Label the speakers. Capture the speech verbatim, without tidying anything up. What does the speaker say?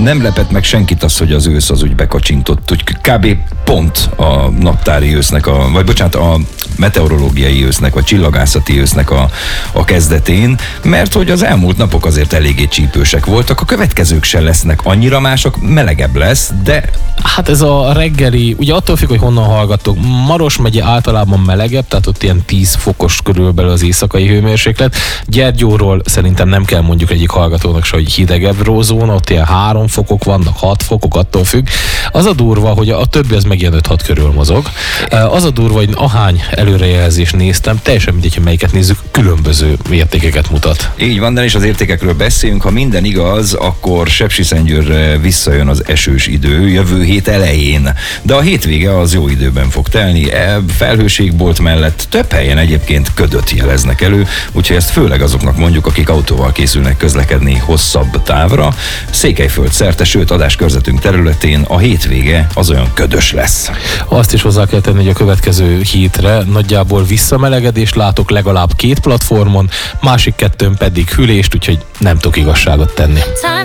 Speaker 1: Nem lepett meg senkit az, hogy az ősz az úgy bekacsintott, úgy kb. Pont a naptári ősznek, a, vagy bocsánat, a meteorológiai ősznek, vagy csillagászati ősznek a, a kezdetén, mert hogy az elmúlt napok azért eléggé csípősek voltak, a következők se lesznek annyira mások, melegebb lesz, de...
Speaker 2: Hát ez a reggeli, ugye attól függ, hogy honnan hallgattok. Maros megye általában melegebb, tehát ott ilyen tíz fokos körülbelül az éjszakai hőmérséklet. Gyergyóról szerintem nem kell mondjuk egyik hallgatónak se, hogy hidegebb rózóna, ott ilyen három fokok vannak, hat fokok, attól függ. Az a durva, hogy a többi az meg ilyen öt-hat körül mozog. Az a durva, hogy ahány előrejelzést néztem, teljesen mindegy, hogy melyiket nézzük, különböző értékeket mutat.
Speaker 1: Így van, de és az értékekről beszélünk, ha minden igaz, akkor Sepsiszentgyőrre visszajön az esős idő jövő hét elején. De a hétvége az jó időben fog telni, e felhőségbolt mellett több helyen egyébként ködöt jeleznek elő, úgyhogy ezt főleg azoknak mondjuk, akik autóval készülnek közlekedni hosszabb távra. Székelyföld szerte, sőt adáskörzetünk területén a hétvége az olyan ködös lesz.
Speaker 2: Azt is hozzá kell tenni, hogy a következő hétre nagyjából visszamelegedést látok legalább két platformon, másik kettőn pedig hűlést, úgyhogy nem tudok igazságot tenni.